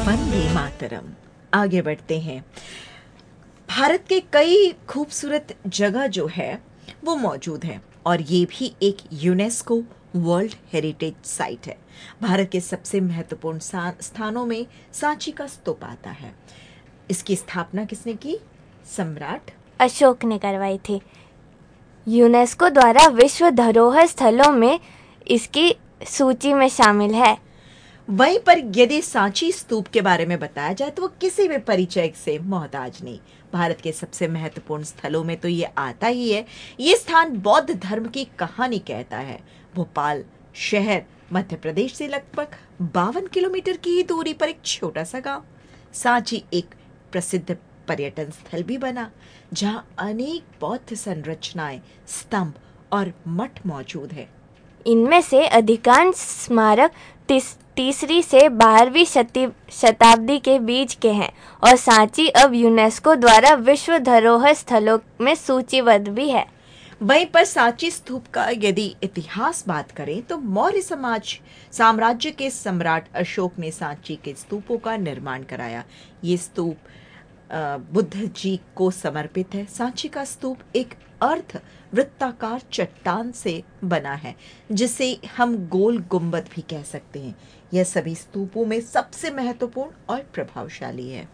वंदे मातरम। आगे बढ़ते हैं। भारत के कई खूबसूरत जगह जो है वो मौजूद है और ये भी एक यूनेस्को वर्ल्ड हेरिटेज साइट है। भारत के सबसे महत्वपूर्ण स्थानों में सांची का स्तूप आता है। इसकी स्थापना किसने की? सम्राट अशोक ने करवाई थी। यूनेस्को द्वारा विश्व धरोहर स्थलों में इसकी सूची में शामिल है। वहीं पर यदि सांची स्तूप के बारे में बताया जाए तो वो किसी भी परिचय से मोहताज नहीं। भारत के सबसे महत्वपूर्ण स्थलों में तो ये आता ही है। ये स्थान बौद्ध धर्म की कहानी कहता है। भोपाल शहर मध्य प्रदेश से लगभग 52 किलोमीटर की ही दूरी पर एक छोटा सा गांव सांची एक प्रसिद्ध पर्यटन स्थल भी बना, जहां अनेक बौद्ध संरचनाएं, स्तंभ और मठ मौजूद है। इनमें से अधिकांश स्मारक तीसरी से 12वीं शताब्दी के बीच के हैं और सांची अब यूनेस्को द्वारा विश्व धरोहर स्थलों में सूचीबद्ध भी है। वहीं पर सांची स्तूप का यदि इतिहास बात करें तो मौर्य साम्राज्य के सम्राट अशोक ने सांची के स्तूपों का निर्माण कराया। ये स्तूप बुद्ध जी को समर्पित है। सांची का स्तूप एक अर्ध वृत्ताकार चट्टान से बना है, जिसे हम गोल गुंबद भी कह सकते हैं। यह सभी स्तूपों में सबसे महत्वपूर्ण और प्रभावशाली है।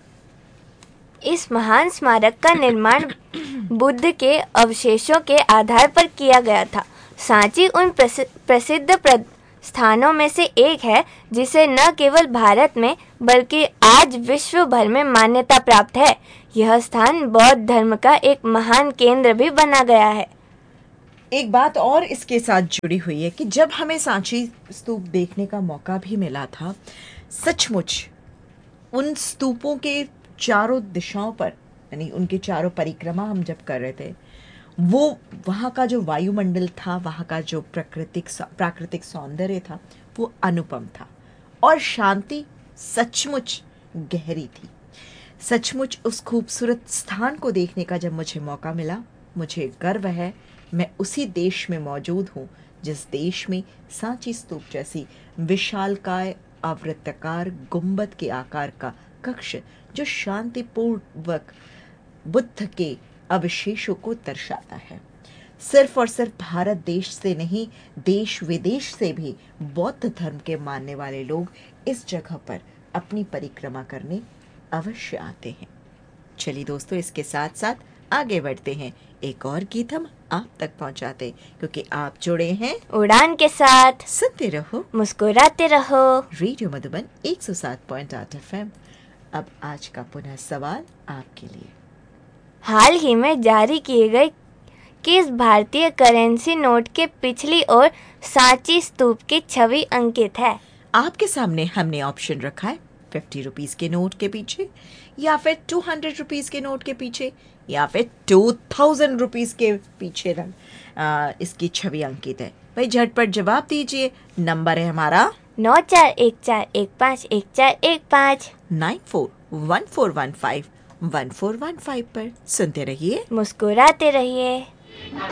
इस महान स्मारक का निर्माण बुद्ध के अवशेषों के आधार पर किया गया था। सांची उन प्रसिद्ध स्थानों में से एक है जिसे न केवल भारत में बल्कि आज विश्व भर में मान्यता प्राप्त है। यह स्थान बौद्ध धर्म का एक महान केंद्र भी बना गया है। एक बात और इसके साथ जुड़ी हुई है कि जब हमें सांची स्तूप देखने का मौका भी मिला था, सचमुच उन स्तूपों के चारों दिशाओं पर, यानी उनके चारों परिक्रमा हम जब कर रहे थे, वो वहाँ का जो वायुमंडल था, वहाँ का जो प्राकृतिक सौंदर्य था, वो अनुपम था और शांति सचमुच गहरी थी। सचमुच उस खूबसूरत स्थान को देखने का जब मुझे मौका मिला, मुझे गर्व है मैं उसी देश में मौजूद हूँ जिस देश में सांची स्तूप जैसी विशालकाय आवृत्ताकार गुंबद के आकार का कक्ष जो शांतिपूर्वक बुद्ध के अवशेषों को दर्शाता है। सिर्फ और सिर्फ भारत देश से नहीं, देश विदेश से भी बौद्ध धर्म के मानने वाले लोग इस जगह पर अपनी परिक्रमा करने अवश्य आते हैं। चलिए दोस्तों, इसके साथ साथ आगे बढ़ते हैं। एक और गीत हम आप तक पहुंचाते, क्योंकि आप जुड़े हैं उड़ान के साथ। सुनते रहो, मुस्कुराते रहो। Radio Madhuban 107.8 FM। अब आज का पुनः सवाल आपके लिए। हाल ही में जारी किए गए किस भारतीय करेंसी नोट के पिछली ओर सांची स्तूप की छवि अंकित है? आपके सामने हमने ऑप्शन रखा है 50 रुपीज के नोट के पीछे, या फिर 200 रुपीज के नोट के पीछे, या फिर 2000 रुपीज के पीछे इसकी छवि अंकित है। भाई झटपट जवाब दीजिए। नंबर है हमारा 9414151415 9414151415 पर। सुनते रहिए, मुस्कुराते रहिए।